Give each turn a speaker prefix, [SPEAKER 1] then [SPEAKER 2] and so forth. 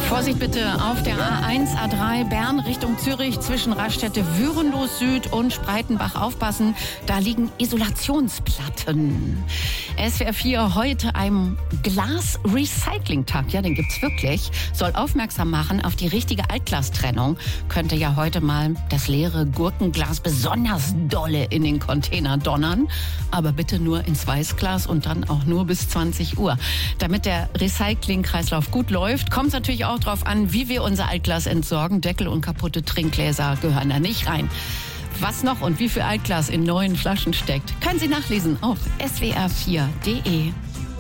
[SPEAKER 1] Vorsicht bitte auf der A1, A3 Bern Richtung Zürich zwischen Raststätte Würenlos Süd und Spreitenbach aufpassen. Da liegen Isolationsplatten. SWR 4 heute einem Glas-Recycling-Tag. Ja, den gibt's wirklich. Soll aufmerksam machen auf die richtige Altglastrennung. Könnte ja heute mal das leere Gurkenglas besonders dolle in den Container donnern. Aber bitte nur ins Weißglas und dann auch nur bis 20 Uhr. Damit der Recycling-Kreislauf gut läuft, kommt es natürlich auch darauf an, wie wir unser Altglas entsorgen. Deckel und kaputte Trinkgläser gehören da nicht rein. Was noch und wie viel Altglas in neuen Flaschen steckt, können Sie nachlesen auf swr4.de.